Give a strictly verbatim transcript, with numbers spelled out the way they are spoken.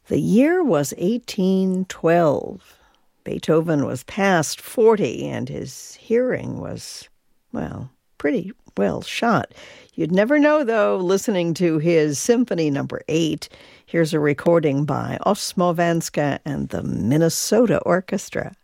The year was eighteen twelve. Beethoven was past forty, and his hearing was, well, pretty well shot. You'd never know, though, listening to his Symphony Number eight. Here's a recording by Osmo Vanska and the Minnesota Orchestra.